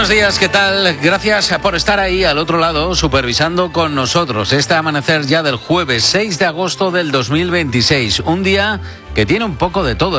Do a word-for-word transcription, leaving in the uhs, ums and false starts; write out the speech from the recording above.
Buenos días, ¿qué tal? Gracias por estar ahí al otro lado, supervisando con nosotros este amanecer ya del jueves seis de agosto del dos mil veintiséis. Un día que tiene un poco de todo.